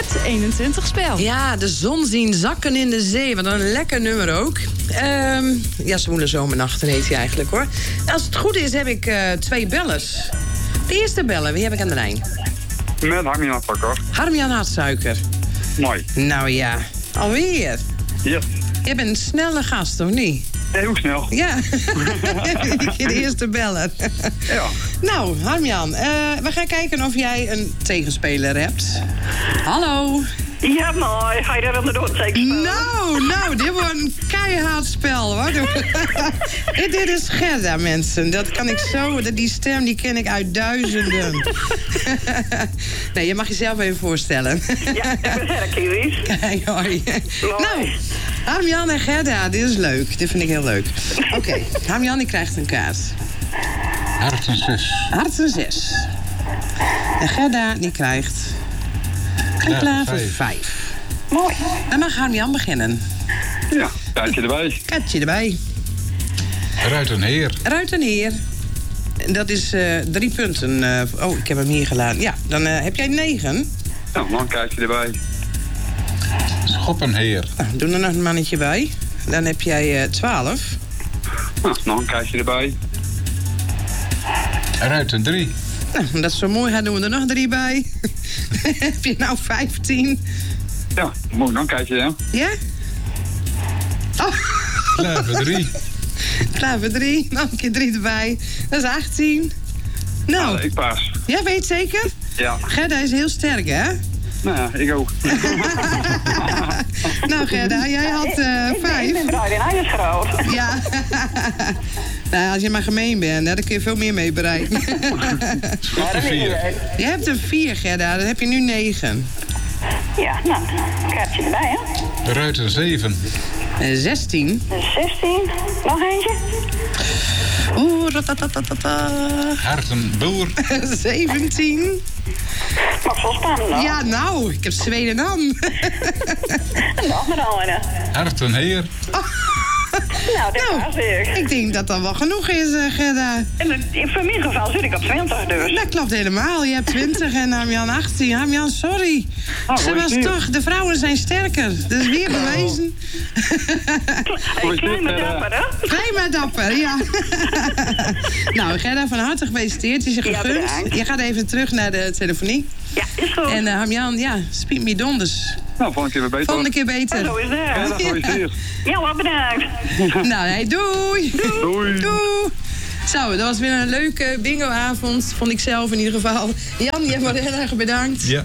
Het 21-spel. Ja, de zon zien zakken in de zee. Wat een lekker nummer ook. Ja, Zwoele Zomernachten heet hij eigenlijk, hoor. Als het goed is, heb ik 2 bellers. De eerste beller, wie heb ik aan de lijn? Met Harmjan Hartsuiker. Harmjan Hartsuiker. Mooi. Nou ja, alweer. Yes. Je bent een snelle gast, of niet? Heel snel. Ja, de eerste beller. Ja. Nou, Harmjan, we gaan kijken of jij een tegenspeler hebt. Hallo. Ja, mooi. Ga je daar aan de doodzeker? Nou, dit wordt een keihard spel, hoor. Dit is Gerda, mensen. Dat kan ik zo... Die stem die ken ik uit duizenden. Nee, je mag jezelf even voorstellen. Ja, ik ben Hercules. Kijk, hoi. Nou, Harmjan en Gerda, dit is leuk. Dit vind ik heel leuk. Oké, Harmjan die krijgt een kaart. Hart een 6. Hart een 6. En Gerda die krijgt... klaar voor 5. Mooi. Dan mag Harmjan beginnen. Ja, kaartje erbij. Kaartje erbij. Ruit een heer. Ruit een heer. Dat is 3 punten. Oh, ik heb hem hier gelaten. Ja, dan heb jij 9. Nou, nog een kaartje erbij. Schop een heer. Nou, doe er nog een mannetje bij. Dan heb jij 12. Nou, nog een kaartje erbij. Ruit een 3. Nou, omdat het zo mooi gaat, doen we er nog 3 bij. Heb je nou 15? Ja, mooi, nog een kaartje, hè? Ja? Oh, Klaar voor 3. klaar voor 3. Nog een keer 3 erbij. Dat is 18. Nou, Ik paas. jij weet zeker? Ja. Gerda is heel sterk, hè? Nou ja, ik ook. Nou, Gerda, jij had Ik 5. ben bruid in huis groot. Ja. Nou, als je maar gemeen bent, dan kun je veel meer mee bereiken. Schop een 4. Je hebt een 4, Gerda. Dan heb je nu 9. Ja, nou, kaartje erbij, hè. Ruit een 7. 16. 16. Nog eentje. Oeh, ratatatata. Hart een boer. 17. Mag wel spannend, hoor. Ja, nou, ik heb Zweden aan. Nog maar al een. Hart een heer. Nou, dat Nou, was ik. ik denk dat dat wel genoeg is, Gerda. En in mijn geval zit ik op 20 dus. Dat klopt helemaal. Je hebt 20 en Harmjan 18. Harmjan, sorry. Ze was toch, de vrouwen zijn sterker. Dat is weer bewezen. Klein maar dapper, hè? Klein maar dapper, ja. Nou, Gerda, van harte gefeliciteerd. Het is je Ja, gegund. bedankt. Je gaat even terug naar de telefonie. Ja, is goed. En Harmjan, ja, speed me donders. Nou, volgende keer weer beter. Volgende keer beter. Zo is Ja, dat. dat gefeliciteerd. Ja, wel bedankt. Nou, hey, doei. Doei. Doei. Zo, dat was weer een leuke bingoavond, vond ik zelf in ieder geval. Jan, je hebt wel heel erg bedankt. Ja.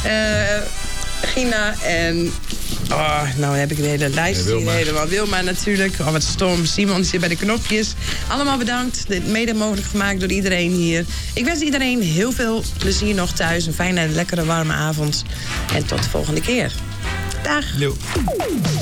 Gina en... Oh, nou heb ik de hele lijst hier helemaal. Wilma natuurlijk. Oh, wat stom. Simon zit bij de knopjes. Allemaal bedankt. Dit mede mogelijk gemaakt door iedereen hier. Ik wens iedereen heel veel plezier nog thuis. Een fijne, lekkere, warme avond. En tot de volgende keer. Dag. Jo.